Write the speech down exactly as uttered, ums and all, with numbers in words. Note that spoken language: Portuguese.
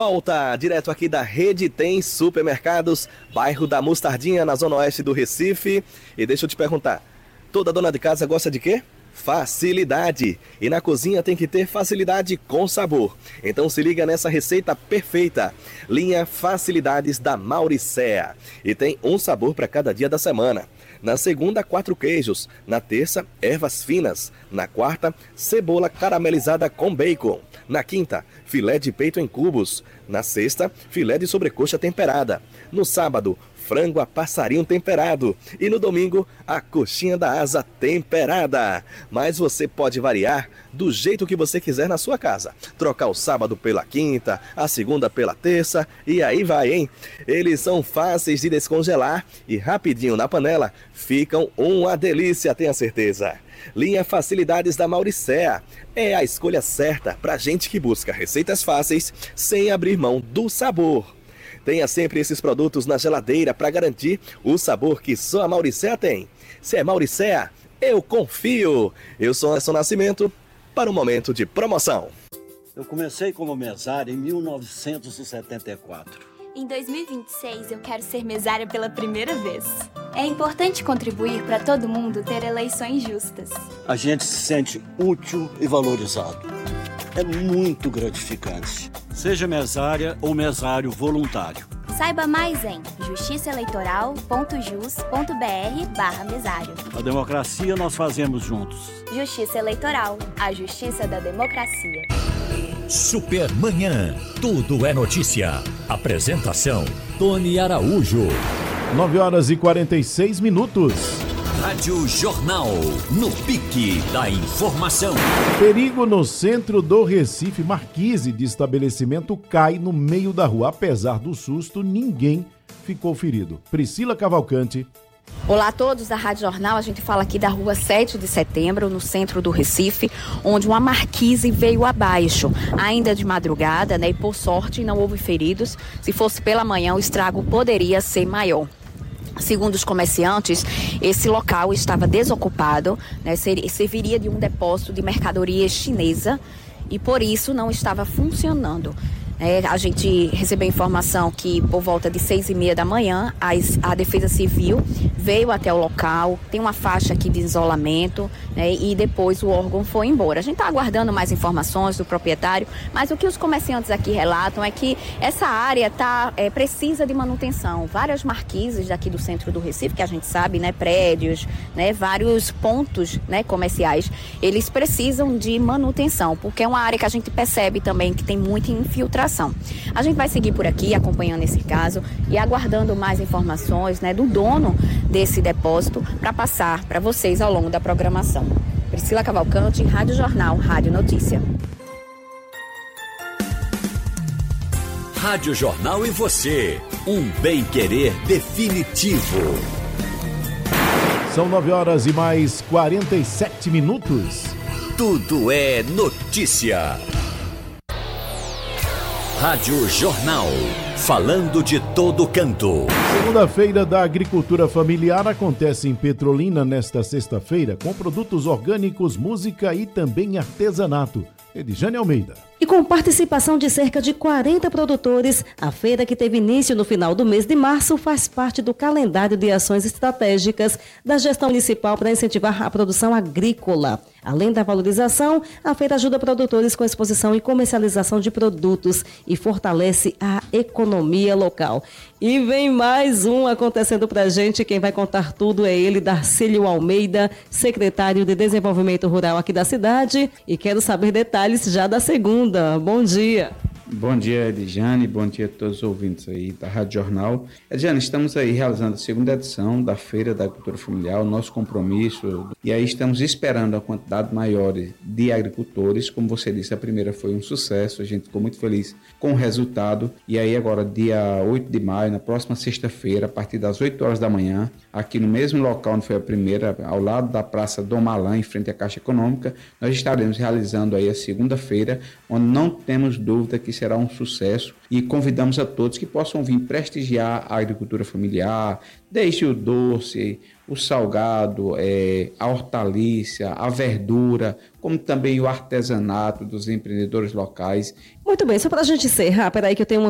Volta direto aqui da Rede Tem Supermercados, bairro da Mostardinha, na zona oeste do Recife. E deixa eu te perguntar, toda dona de casa gosta de quê? Facilidade. E na cozinha tem que ter facilidade com sabor. Então se liga nessa receita perfeita. Linha Facilidades da Mauricéa. E tem um sabor para cada dia da semana. Na segunda, quatro queijos. Na terça, ervas finas. Na quarta, cebola caramelizada com bacon. Na quinta, filé de peito em cubos. Na sexta, filé de sobrecoxa temperada. No sábado, frango a passarinho temperado. E no domingo, a coxinha da asa temperada. Mas você pode variar do jeito que você quiser na sua casa. Trocar o sábado pela quinta, a segunda pela terça, e aí vai, hein? Eles são fáceis de descongelar e rapidinho na panela ficam uma delícia, tenha certeza. Linha Facilidades da Mauricéa é a escolha certa para gente que busca receitas fáceis sem abrir mão do sabor. Tenha sempre esses produtos na geladeira para garantir o sabor que só a Mauricéa tem. Se é Mauricéa, eu confio. Eu sou Anderson Nascimento para o Momento de Promoção. Eu comecei como mesário em mil novecentos e setenta e quatro. Em dois mil e vinte e seis, eu quero ser mesária pela primeira vez. É importante contribuir para todo mundo ter eleições justas. A gente se sente útil e valorizado. É muito gratificante. Seja mesária ou mesário voluntário. Saiba mais em justiçaeleitoral.jus.br barra mesário. A democracia nós fazemos juntos. Justiça Eleitoral, a justiça da democracia. Supermanhã, tudo é notícia. Apresentação, Tony Araújo. nove horas e quarenta e seis minutos. Rádio Jornal, no pique da informação. Perigo no centro do Recife. Marquise de estabelecimento cai no meio da rua. Apesar do susto, ninguém ficou ferido. Priscila Cavalcante. Olá a todos da Rádio Jornal, a gente fala aqui da rua sete de setembro, no centro do Recife, onde uma marquise veio abaixo, ainda de madrugada, né? E por sorte não houve feridos. Se fosse pela manhã, o estrago poderia ser maior. Segundo os comerciantes, esse local estava desocupado, né? Serviria de um depósito de mercadoria chinesa e por isso não estava funcionando. É, a gente recebeu informação que por volta de seis e meia da manhã a, a Defesa Civil veio até o local, tem uma faixa aqui de isolamento, né, e depois o órgão foi embora. A gente está aguardando mais informações do proprietário, mas o que os comerciantes aqui relatam é que essa área tá, é, precisa de manutenção. Várias marquises daqui do centro do Recife, que a gente sabe, né, prédios, né, vários pontos, né, comerciais, eles precisam de manutenção, porque é uma área que a gente percebe também que tem muita infiltração. A gente vai seguir por aqui acompanhando esse caso e aguardando mais informações, né, do dono desse depósito para passar para vocês ao longo da programação. Priscila Cavalcante, Rádio Jornal, Rádio Notícia. Rádio Jornal e você, um bem-querer definitivo. São nove horas e mais quarenta e sete minutos. Tudo é notícia. Rádio Jornal, falando de todo canto. Segunda-feira da Agricultura Familiar acontece em Petrolina nesta sexta-feira com produtos orgânicos, música e também artesanato. Edjane Almeida. E com participação de cerca de quarenta produtores, a feira, que teve início no final do mês de março, faz parte do calendário de ações estratégicas da gestão municipal para incentivar a produção agrícola. Além da valorização, a feira ajuda produtores com exposição e comercialização de produtos e fortalece a economia local. E vem mais um acontecendo para a gente. Quem vai contar tudo é ele, Darcílio Almeida, secretário de Desenvolvimento Rural aqui da cidade. E quero saber detalhes já da segunda. Bom dia. Bom dia, Edjane. Bom dia a todos os ouvintes aí da Rádio Jornal. Edjane, estamos aí realizando a segunda edição da Feira da Agricultura Familiar, o nosso compromisso. E aí estamos esperando a quantidade maior de agricultores. Como você disse, a primeira foi um sucesso. A gente ficou muito feliz com o resultado. E aí agora, dia oito de maio, na próxima sexta-feira, a partir das oito horas da manhã, aqui no mesmo local onde foi a primeira, ao lado da Praça Dom Malan, em frente à Caixa Econômica, nós estaremos realizando aí a segunda feira, onde não temos dúvida que será um sucesso e convidamos a todos que possam vir prestigiar a agricultura familiar, desde o doce, o salgado, é, a hortaliça, a verdura, como também o artesanato dos empreendedores locais. Muito bem, só para a gente encerrar, peraí que eu tenho uma